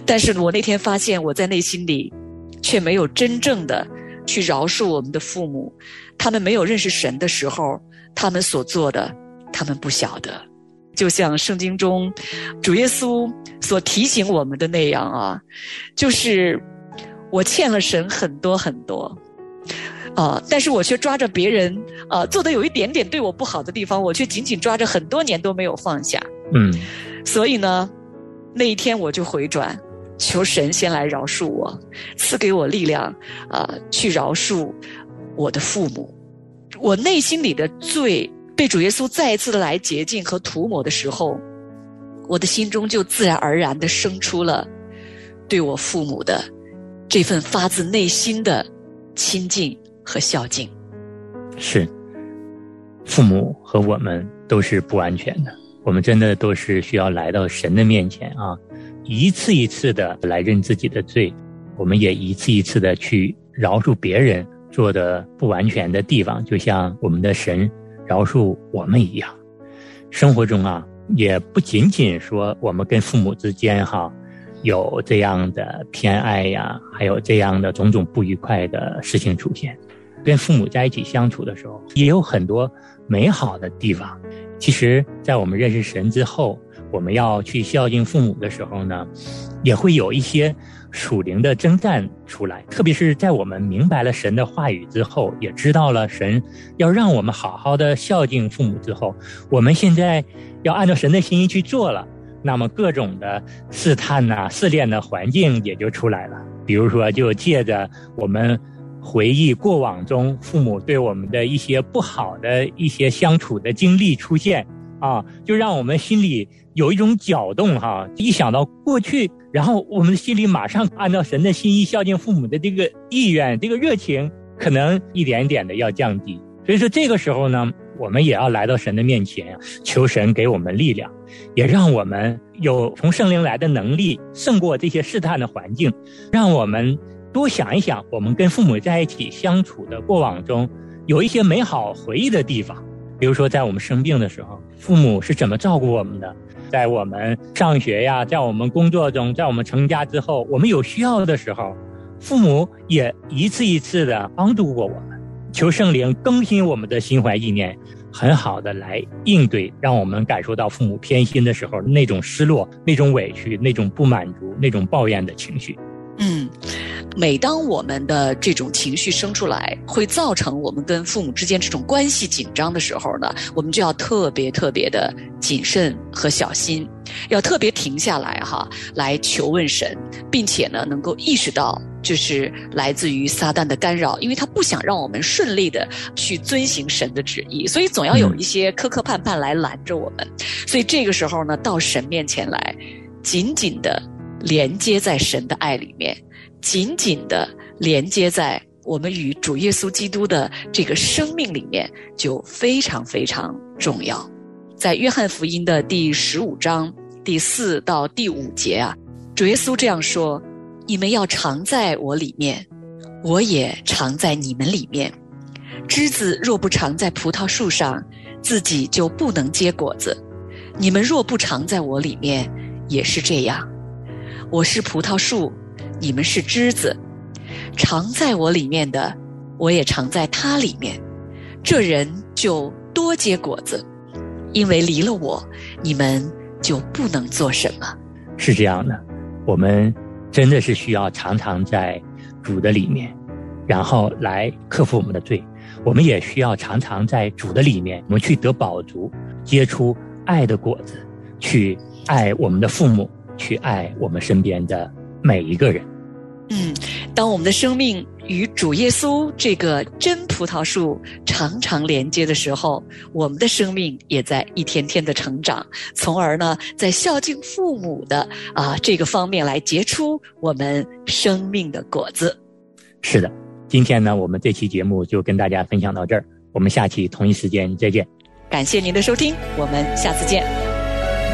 但是我那天发现我在内心里却没有真正的去饶恕我们的父母，他们没有认识神的时候，他们所做的他们不晓得。就像圣经中主耶稣所提醒我们的那样啊，就是我欠了神很多很多但是我却抓着别人做的有一点点对我不好的地方，我却紧紧抓着很多年都没有放下。所以呢，那一天我就回转，求神先来饶恕我，赐给我力量去饶恕我的父母。我内心里的罪被主耶稣再一次的来洁净和涂抹的时候，我的心中就自然而然的生出了对我父母的这份发自内心的亲近和孝敬。 是，父母和我们都是不完全的，我们真的都是需要来到神的面前一次一次的来认自己的罪，我们也一次一次的去饶恕别人做的不完全的地方，就像我们的神饶恕我们一样。生活中也不仅仅说我们跟父母之间有这样的偏爱呀，还有这样的种种不愉快的事情出现。跟父母在一起相处的时候，也有很多美好的地方。其实在我们认识神之后，我们要去孝敬父母的时候呢，也会有一些属灵的征战出来。特别是在我们明白了神的话语之后，也知道了神要让我们好好的孝敬父母之后，我们现在要按照神的心意去做了，那么各种的试探试炼的环境也就出来了。比如说就借着我们回忆过往中父母对我们的一些不好的一些相处的经历出现就让我们心里有一种搅动一想到过去，然后我们的心里马上按照神的心意孝敬父母的这个意愿，这个热情可能一点点的要降低。所以说这个时候呢，我们也要来到神的面前，求神给我们力量，也让我们有从圣灵来的能力胜过这些试探的环境，让我们多想一想我们跟父母在一起相处的过往中有一些美好回忆的地方。比如说在我们生病的时候，父母是怎么照顾我们的，在我们上学呀，在我们工作中，在我们成家之后，我们有需要的时候，父母也一次一次的帮助过我们。求圣灵更新我们的心怀意念，很好的来应对让我们感受到父母偏心的时候那种失落，那种委屈，那种不满足，那种抱怨的情绪。 每当我们的这种情绪生出来，会造成我们跟父母之间这种关系紧张的时候呢，我们就要特别特别的谨慎和小心，要特别停下来来求问神，并且呢能够意识到就是来自于撒旦的干扰，因为他不想让我们顺利的去遵行神的旨意，所以总要有一些磕磕绊绊来拦着我们。所以这个时候呢，到神面前来，紧紧的连接在神的爱里面，紧紧的连接在我们与主耶稣基督的这个生命里面，就非常非常重要。在约翰福音的第15章第4到第5节主耶稣这样说：你们要常在我里面，我也常在你们里面。枝子若不常在葡萄树上，自己就不能结果子。你们若不常在我里面，也是这样。我是葡萄树，你们是枝子，常在我里面的，我也常在他里面。这人就多结果子，因为离了我，你们就不能做什么。 是这样的，我们真的是需要常常在主的里面，然后来克服我们的罪。我们也需要常常在主的里面，我们去得饱足，结出爱的果子，去爱我们的父母，去爱我们身边的每一个人。 当我们的生命与主耶稣这个真葡萄树常常连接的时候，我们的生命也在一天天的成长，从而呢，在孝敬父母的这个方面来结出我们生命的果子。 是的，今天呢，我们这期节目就跟大家分享到这儿，我们下期同一时间再见。 感谢您的收听，我们下次见。